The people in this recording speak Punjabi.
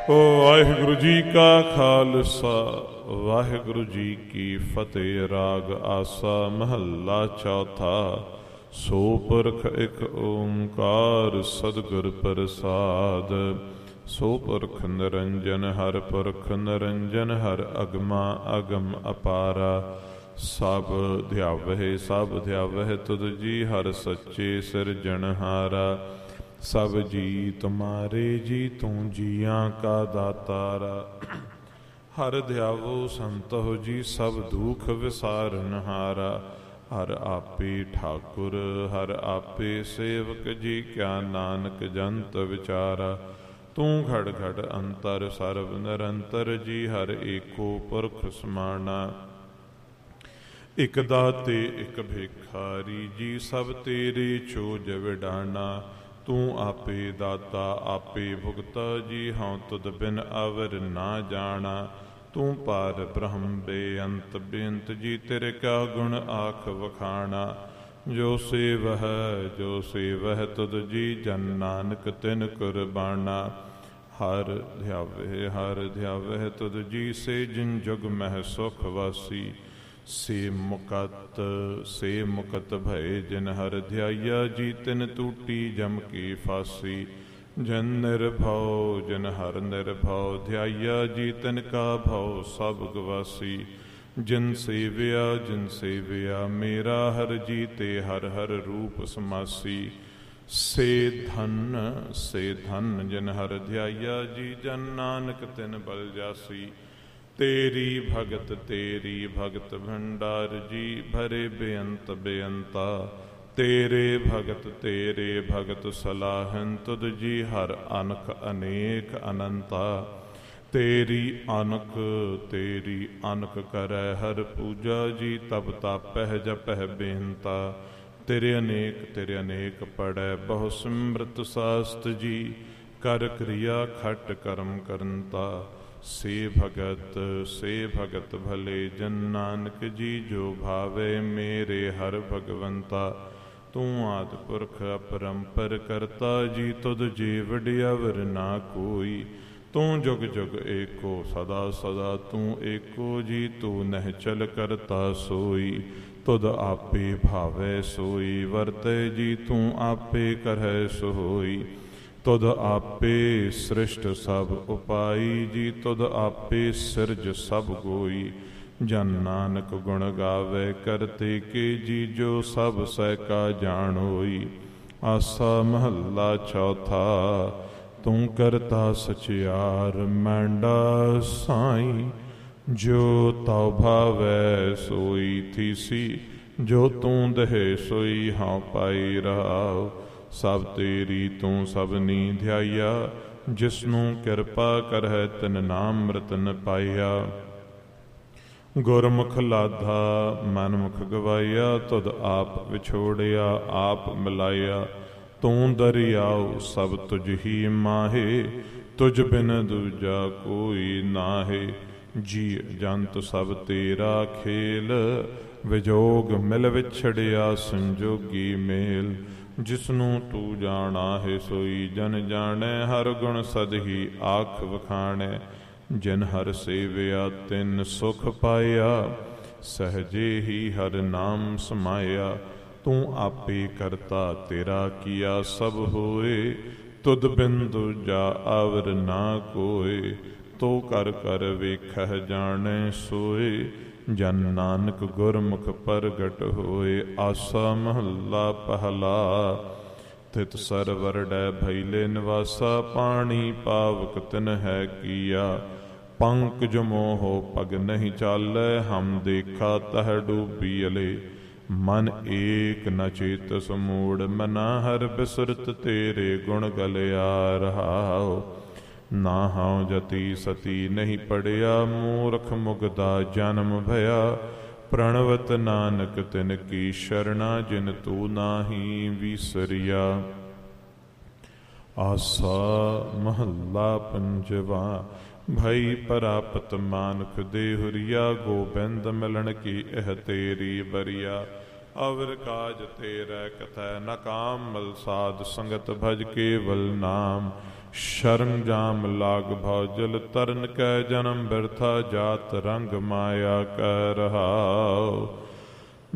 ਵਾਹਿਗੁਰੂ ਜੀ ਕਾ ਖਾਲਸਾ ਵਾਹਿਗੁਰੂ ਜੀ ਕੀ ਫਤਿਹ। ਰਾਗ ਆਸਾ ਮਹੱਲਾ ਚੌਥਾ। ਸੋ ਪੁਰਖ ਇਕ ਓੰਕਾਰ ਸਤਿਗੁਰ ਪ੍ਰਸਾਦ। ਸੋ ਪੁਰਖ ਨਿਰੰਜਨ ਹਰਿ ਪੁਰਖ ਨਿਰੰਜਨ ਹਰਿ ਅਗਮਾ ਅਗਮ ਅਪਾਰਾ। ਸਭ ਧਿਆਵਹਿ ਤੁਧ ਜੀ ਹਰਿ ਸੱਚੇ ਸਿਰਜਣਹਾਰਾ। ਸਭ ਜੀ ਤੁਮਾਰੇ ਜੀ ਤੂੰ ਜੀਆਂ ਕਾ ਦਾਤਾਰਾ। ਹਰ ਧਿਆਵੋ ਸੰਤੋ ਜੀ ਸਭ ਦੁਖ ਵਿਸਾਰਨਹਾਰਾ। ਹਰ ਆਪੇ ਠਾਕੁਰ ਹਰ ਆਪੇ ਸੇਵਕ ਜੀ ਕਿਆ ਨਾਨਕ ਜੰਤ ਵਿਚਾਰਾ। ਤੂੰ ਘੜ ਘੜ ਅੰਤਰ ਸਰਬ ਨਿਰੰਤਰ ਜੀ ਹਰ ਏਕੋ ਪੁਰਖ ਸਮਾਣਾ। ਇਕ ਦਾਤੇ ਇਕ ਭਿਖਾਰੀ ਜੀ ਸਭ ਤੇਰੇ ਛੋਜ ਵਿਡਾਣਾ। ਤੂੰ ਆਪੇ ਦਾਤਾ ਆਪੇ ਭੁਗਤਾ ਜੀ ਹਉ ਤੁਧ ਬਿਨ ਅਵਰ ਨਾ ਜਾਣਾ। ਤੂੰ ਪਾਰ ਬ੍ਰਹਮ ਬੇਅੰਤ ਬੇਅੰਤ ਜੀ ਤੇਰੇ ਕਾ ਗੁਣ ਆਖ ਵਖਾਣਾ। ਜੋ ਸੇਵਹਿ ਤੁਧ ਜੀ ਜਨ ਨਾਨਕ ਤਿਨ ਕੁਰਬਾਨਾ। ਹਰ ਧਿਆਵਹਿ ਤੁਧ ਜੀ ਸੇ ਜਿਨ ਜੁਗ ਮਹਿ ਸੁਖ ਵਾਸੀ। ਸੇ ਮੁਕਤ ਭਏ ਜਿਨ ਹਰਿ ਧਿਆਇਆ ਜੀ ਤਿਨ ਟੂਟੀ ਜਮ ਕੀ ਫਾਸੀ। ਜਿਨ ਹਰਿ ਨਿਰਭਉ ਧਿਆਇਆ ਜੀ ਤਿਨ ਕਾ ਭਉ ਸਭ ਗਵਾਸੀ। ਜਿਨ ਸੇਵਿਆ ਮੇਰਾ ਹਰਿ ਜੀ ਤੇ ਹਰਿ ਹਰਿ ਰੂਪ ਸਮਾਸੀ। ਸੇ ਧਨ ਜਿਨ ਹਰਿ ਧਿਆਇਆ ਜੀ ਜਨ ਨਾਨਕ ਤਿਨ ਬਲ ਜਾਸੀ। ਤੇਰੀ ਭਗਤ ਭੰਡਾਰ ਜੀ ਭਰੇ ਬੇਅੰਤ ਬੇਅੰਤਾ। ਤੇਰੇ ਭਗਤ ਸਲਾਹਨ ਤੁਧ ਜੀ ਹਰ ਅਨਖ ਅਨੇਕ ਅਨੰਤਾ। ਤੇਰੀ ਅਨਖ ਕਰੈ ਹਰ ਪੂਜਾ ਜੀ ਤਬ ਤਾਪਹਿ ਜਪਹਿ ਬੇਨਤਾ। ਤੇਰੇ ਅਨੇਕ ਪੜੈ ਬਹੁ ਸਿਮਰਤ ਸਾਸਤ ਜੀ। ਕਰ ਕਿਰਿਆ ਖਟ ਕਰਮ ਕਰੰਤਾ। ਸੇ ਭਗਤ ਭਲੇ ਜਨ ਨਾਨਕ ਜੀ ਜੋ ਭਾਵੇ ਮੇਰੇ ਹਰ ਭਗਵੰਤਾ। ਤੂੰ ਆਦਿ ਪੁਰਖ ਅਪਰੰਪਰ ਕਰਤਾ ਜੀ ਤੁਧ ਜੀ ਵਡਿਆਵਰ ਨਾ ਕੋਈ। ਤੂੰ ਜੁਗ ਜੁਗ ਏਕੋ ਸਦਾ ਸਦਾ ਤੂੰ ਏਕੋ ਜੀ ਤੂੰ ਨਹਿ ਚਲ ਕਰਤਾ ਸੋਈ। ਤੁਧ ਆਪੇ ਭਾਵੈ ਸੋਈ ਵਰਤੈ ਜੀ ਤੂੰ ਆਪੇ ਕਰਹਿ ਸੋਈ। ਤੁਧ ਆਪੇ ਸ੍ਰਿਸ਼ਟ ਸਭ ਉਪਾਈ ਜੀ ਤੁਧ ਆਪੇ ਸਿਰਜ ਸਭ ਗੋਈ। ਜਨ ਨਾਨਕ ਗੁਣ ਗਾਵੇ ਕਰਤੇ ਕੇ ਜੀ ਜੋ ਸਭ ਸਹਿ ਕਾ ਜਾਣ ਹੋਈ। ਆਸਾ ਮਹੱਲਾ ਚੌਥਾ। ਤੂੰ ਕਰਤਾ ਸਚਿਆਰ ਮੈਂਡਾ ਸਾਈ। ਜੋ ਤਉ ਭਾਵੈ ਸੋਈ ਥੀਸੀ। ਜੋ ਤੂੰ ਦਹੇ ਸੋਈ ਹਉ ਪਾਈ ਰਹਾਉ। ਸਭ ਤੇਰੀ ਤੂੰ ਸਭਨੀ ਧਿਆਇਆ। ਜਿਸਨੂੰ ਕਿਰਪਾ ਕਰਹਿ ਤਿਨ ਨਾਮ ਰਤਨ ਪਾਇਆ। ਗੁਰਮੁਖ ਲਾਧਾ ਮਨ ਮੁਖ ਗਵਾਇਆ। ਤੁਧ ਆਪ ਵਿਛੋੜਿਆ ਆਪ ਮਿਲਾਇਆ। ਤੂੰ ਦਰਿਆਉ ਸਭ ਤੁਝ ਹੀ ਮਾਹੇ। ਤੁਝ ਬਿਨ ਦੂਜਾ ਕੋਈ ਨਾਹੇ। ਜੀ ਜੰਤ ਸਭ ਤੇਰਾ ਖੇਲ। ਵਿਜੋਗ ਮਿਲ ਵਿਛੜਿਆ ਸੰਜੋਗੀ ਮੇਲ। ਜਿਸਨੂੰ ਤੂੰ ਜਾਣਾ ਹੈ ਸੋਈ ਜਨ ਜਾਣੈ। ਹਰ ਗੁਣ ਸਦਹੀ ਆਖ ਵਖਾਣੈ। ਜਿਨ ਹਰ ਸੇਵਿਆ ਤਿਨ ਸੁਖ ਪਾਇਆ। ਸਹਜੇ ਹੀ ਹਰ ਨਾਮ ਸਮਾਇਆ। ਤੂੰ ਆਪੇ ਕਰਤਾ ਤੇਰਾ ਕੀਆ ਸਭ ਹੋਏ। ਤੁਧ ਬਿਨ ਦੂਜਾ ਆਵਰ ਨਾ ਕੋਏ। ਤੋ ਕਰ ਕਰ ਵੇਖਹਿ ਜਾਣੈ ਸੋਏ। ਜਨ ਨਾਨਕ ਗੁਰਮੁਖ ਪ੍ਰਗਟ ਹੋਏ। ਆਸਾ ਮਹੱਲਾ ਪਹਿਲਾ। ਤਿਤ ਸਰਵਰ ਡੈ ਭੈਲੇ ਨਿਵਾਸਾ। ਪਾਣੀ ਪਾਵਕ ਤਿਨ ਹੈ ਕੀਆ। ਪੰਕਜ ਮੋਹ ਪਗ ਨਹੀਂ ਚਾਲੈ। ਹਮ ਦੇਖਾ ਤਹ ਡੂਬੀਅਲੇ। ਮਨ ਏਕ ਨ ਚੇਤਸ ਮੂੜ ਮਨਾ। ਹਰ ਬਿਸਰਤ ਤੇਰੇ ਗੁਣ ਗਲਿਆ ਰਹਾਉ। ਨਾ ਹਉ ਜਤੀ ਸਤੀ ਨਹੀਂ ਪੜਿਆ। ਮੂਰਖ ਮੁਗਦਾ ਜਨਮ ਭਇਆ। ਪ੍ਰਣਵਤ ਨਾਨਕ ਤਿਨ ਕੀ ਸ਼ਰਣਾ। ਜਿਨ ਤੂੰ ਨਾਹੀ ਵੀਸਰਿਆ। ਆਸਾ ਮਹੱਲਾ ਪੰਜਵਾ। ਭਈ ਪ੍ਰਾਪਤ ਮਾਨੁਖ ਦੇਹੁਰੀਆ। ਗੋਬਿੰਦ ਮਿਲਣ ਕੀ ਇਹ ਤੇਰੀ ਬਰੀਆ। ਅਵਰ ਕਾਜ ਤੇਰੇ ਕਥੈ ਨ ਕਾਮ ਮਲ ਸਾਧ। ਸੰਗਤ ਭਜ ਕੇਵਲ ਨਾਮ। ਸ਼ਰਮ ਜਾਮ ਲਾਗ ਭੌਜਲ ਤਰਨ ਕੈ ਜਨਮ ਬਿਰਥਾ ਜਾਤ ਰੰਗ ਮਾਇਆ ਕੈ ਰਹਾਉ।